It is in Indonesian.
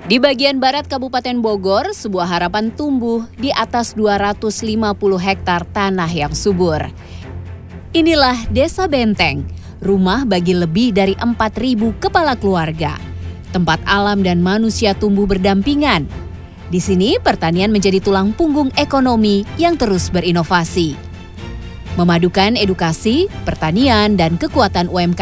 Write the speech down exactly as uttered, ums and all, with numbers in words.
Di bagian barat Kabupaten Bogor, sebuah harapan tumbuh di atas dua ratus lima puluh hektar tanah yang subur. Inilah Desa Benteng, rumah bagi lebih dari empat ribu kepala keluarga. Tempat alam dan manusia tumbuh berdampingan. Di sini pertanian menjadi tulang punggung ekonomi yang terus berinovasi. Memadukan edukasi, pertanian, dan kekuatan U M K